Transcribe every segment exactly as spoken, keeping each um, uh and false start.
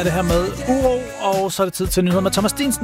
det her med Uro, og så er det tid til nyheder med Thomas Stensen.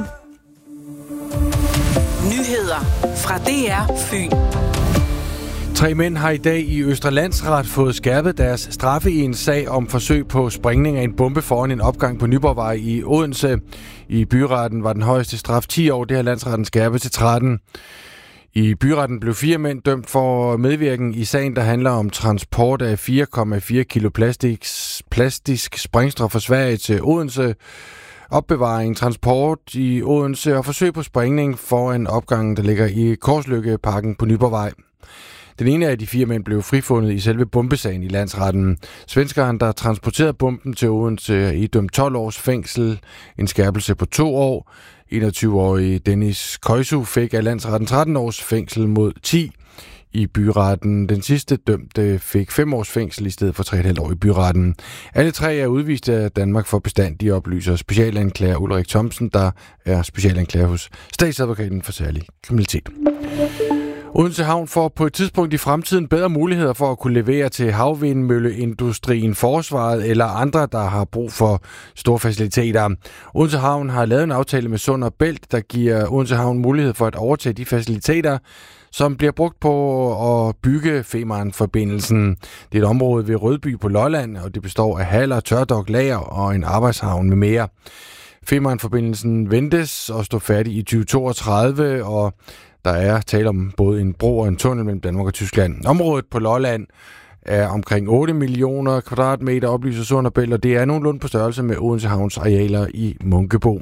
Nyheder fra D R Fyn. Tre mænd har i dag i Østre Landsret fået skærpet deres straffe i en sag om forsøg på sprængning af en bombe foran en opgang på Nyborgvej i Odense. I byretten var den højeste straf ti år, det har landsretten skærpet til tretten. I byretten blev fire mænd dømt for medvirken i sagen, der handler om transport af fire komma fire kilo plastik, plastisk sprængstof fra Sverige til Odense, opbevaring, transport i Odense og forsøg på sprængning foran opgangen, der ligger i Korsløkkeparken på Nyborgvej. Den ene af de fire mænd blev frifundet i selve bombesagen i landsretten. Svenskeren, der transporterede bomben til Odense, er idømt tolv års fængsel, en skærpelse på to år. enogtyve-årige Dennis Køjsu fik af landsretten tretten års fængsel mod ti i byretten. Den sidste dømte fik fem års fængsel i stedet for tre komma fem år i byretten. Alle tre er udvist af Danmark for bestandig, oplyser specialanklager Ulrik Thomsen, der er specialanklager hos statsadvokaten for særlig kriminalitet. Odense Havn får på et tidspunkt i fremtiden bedre muligheder for at kunne levere til havvindmølleindustrien, forsvaret eller andre, der har brug for store faciliteter. Odense Havn har lavet en aftale med Sund og Bælt, der giver Odense Havn mulighed for at overtage de faciliteter, som bliver brugt på at bygge Femern-forbindelsen. Det er et område ved Rødby på Lolland, og det består af haller, tørdok, lager og en arbejdshavn med mere. Femern-forbindelsen ventes at stå færdig i tyve toogtredive, og der er tale om både en bro og en tunnel mellem Danmark og Tyskland. Området på Lolland er omkring otte millioner kvadratmeter, oplyser Sund og Bælt, og det er nogenlunde på størrelse med Odense Havns arealer i Munkebo.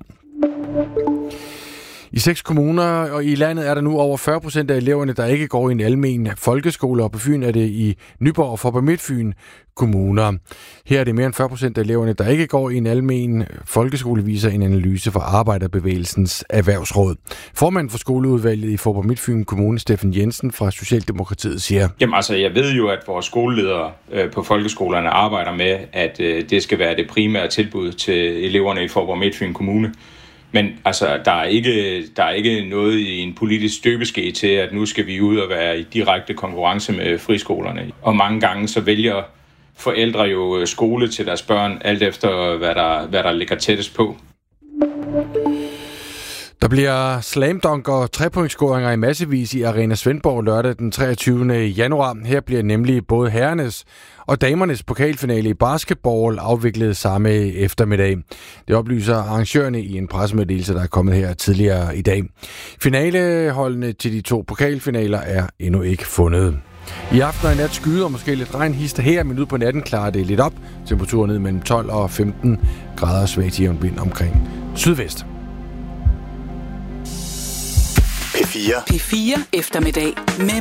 I seks kommuner og i landet er der nu over fyrre procent af eleverne, der ikke går i en almen folkeskole, og på Fyn er det i Nyborg og Faaborg Midtfyn kommuner. Her er det mere end fyrre procent af eleverne, der ikke går i en almen folkeskole, viser en analyse fra Arbejderbevægelsens Erhvervsråd. Formanden for skoleudvalget i Faaborg Midtfyn Kommune, Steffen Jensen fra Socialdemokratiet, siger: Jamen altså, jeg ved jo, at vores skoleledere øh, på folkeskolerne arbejder med, at øh, det skal være det primære tilbud til eleverne i Faaborg Midtfyn Kommune. Men altså, der er, ikke, der er ikke noget i en politisk støbeske til, at nu skal vi ud og være i direkte konkurrence med friskolerne. Og mange gange så vælger forældre jo skole til deres børn, alt efter hvad der, hvad der ligger tættest på. Der bliver slamdunk og trepunktsscoringer i massevis i Arena Svendborg lørdag den treogtyvende januar. Her bliver nemlig både herrenes og damernes pokalfinale i basketball afviklet samme eftermiddag. Det oplyser arrangørerne i en pressemeddelelse, der er kommet her tidligere i dag. Finaleholdene til de to pokalfinaler er endnu ikke fundet. I aften og i nat skyder og måske lidt regn hister her, men ud på natten klarer det lidt op. Temperaturen ned mellem tolv og femten grader, svagt jævn vind omkring sydvest. P fire. P fire eftermiddag med